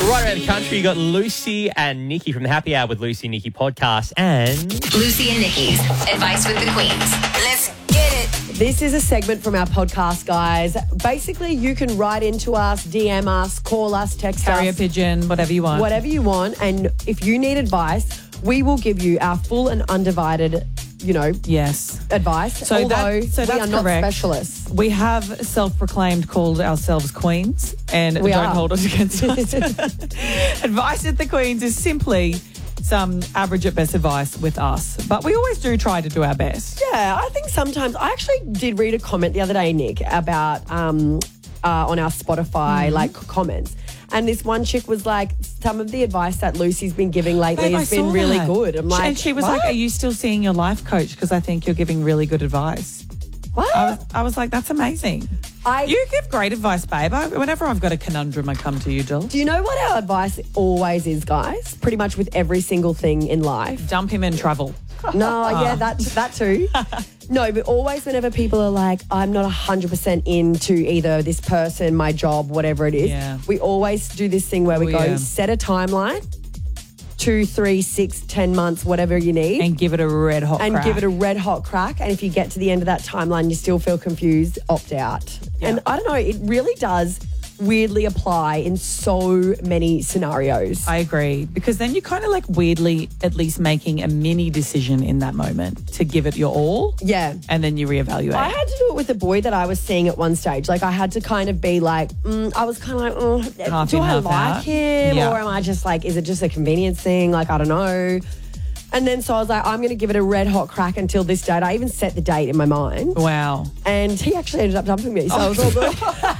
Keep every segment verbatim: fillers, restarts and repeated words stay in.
Right around the country, you got Lucy and Nikki from the Happy Hour with Lucy and Nikki podcast and... Lucy and Nikki's Advice with the Queens. Let's get it. This is a segment from our podcast, guys. Basically, you can write into us, D M us, call us, text Carrier us. pigeon, whatever you want. Whatever you want. And if you need advice, we will give you our full and undivided, you know, Yes. advice. So that- although so we that's are not correct. specialists. We have self-proclaimed called ourselves queens, and We don't are. hold us against us. Advice at the Queens is simply some average at best advice with us. But we always do try to do our best. Yeah, I think sometimes I actually did read a comment the other day, Nick, about um, uh, on our Spotify like comments, and this one chick was like, "Some of the advice that Lucy's been giving lately Babe, I has been saw really that. good." I'm like, and she was what? like, are you still seeing your life coach? Because I think you're giving really good advice. "What?" I was, I was like, that's amazing. I, You give great advice, babe. I, whenever I've got a conundrum, I come to you, Jill. do you know what our advice always is, guys? Pretty much with every single thing in life. Dump him in trouble. No, yeah, that that too. No, but always whenever people are like, I'm not one hundred percent into either this person, my job, whatever it is, Yeah. we always do this thing where we Oh, go, yeah. set a timeline, two, three, six, ten months, whatever you need. And give it a red hot and crack. give it a red hot crack. And if you get to the end of that timeline, you still feel confused, opt out. Yeah. And I don't know, it really does weirdly apply in so many scenarios. I agree. Because then you're kind of like weirdly at least making a mini decision in that moment to give it your all. yeah. And then you reevaluate. I had to do it with a boy that I was seeing at one stage. Like I had to kind of be like, mm, I was kind of like, oh, Half do in, I half like out. him? Yeah. Or am I just like, is it just a convenience thing? Like, I don't know. And then so I was like, I'm going to give it a red hot crack until this date. I even set the date in my mind. Wow. And he actually ended up dumping me. So I was all good.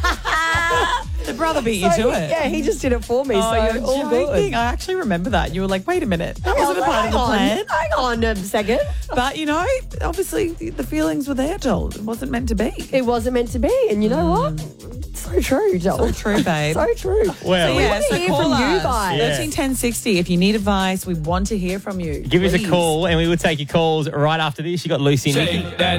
The brother beat you So to he- it. Yeah, he just did it for me. Oh, so you're all good. joking. I actually remember that. You were like, wait a minute. That wasn't a I was part of the like, plan. Hang on, hang on a second. But, you know, obviously the feelings were there, Jill. It wasn't meant to be. It wasn't meant to be. And you know what? So true, Jill. So true, babe. So true. Well, we yeah, want to so hear call from you us. guys. Yeah. thirteen ten sixty. If you need advice, we want to hear from you. give us a Please. call and we will take your calls right after this. You got Lucy and Nikki.